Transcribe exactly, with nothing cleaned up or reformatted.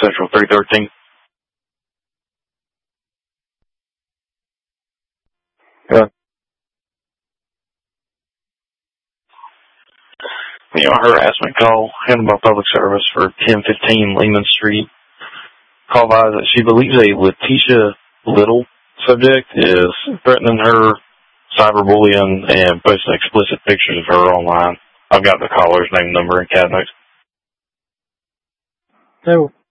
Central three thirteen. Yeah. You know, harassment call handled by public service for ten fifteen Lehman Street. Call by that she believes a Letitia Little subject is threatening her, cyberbullying, and posting explicit pictures of her online. I've got the caller's name, number, and cat notes. So